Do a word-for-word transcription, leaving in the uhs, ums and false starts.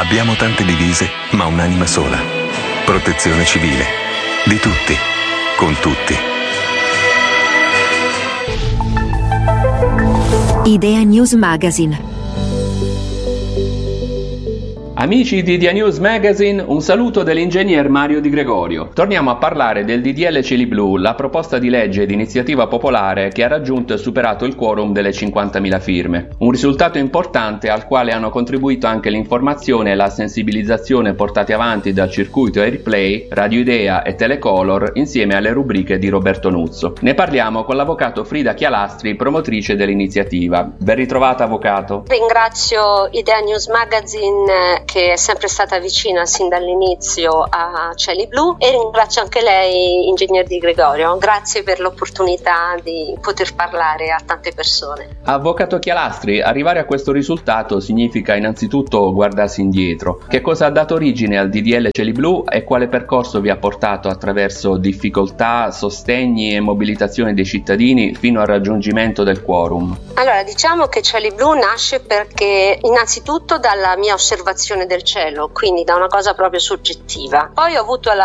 Abbiamo tante divise, ma un'anima sola. Protezione civile. Di tutti. Con tutti. Idea News Magazine. Amici di Idea News Magazine, un saluto dell'ingegner Mario Di Gregorio. Torniamo a parlare del D D L Cieli Blu, la proposta di legge di iniziativa popolare che ha raggiunto e superato il quorum delle cinquantamila firme. Un risultato importante al quale hanno contribuito anche l'informazione e la sensibilizzazione portate avanti dal circuito Airplay, Radio Idea e Telecolor insieme alle rubriche di Roberto Nuzzo. Ne parliamo con l'avvocato Frida Chialastri, promotrice dell'iniziativa. Ben ritrovata, avvocato. Ringrazio Idea News Magazine, che è sempre stata vicina sin dall'inizio a Cieli Blu, e ringrazio anche lei, ingegner Di Gregorio. Grazie per l'opportunità di poter parlare a tante persone. Avvocato Chialastri, arrivare a questo risultato significa innanzitutto guardarsi indietro. Che cosa ha dato origine al D D L Cieli Blu e quale percorso vi ha portato attraverso difficoltà, sostegni e mobilitazione dei cittadini fino al raggiungimento del quorum? Allora, diciamo che Cieli Blu nasce perché innanzitutto dalla mia osservazione del cielo, quindi da una cosa proprio soggettiva. Poi ho avuto la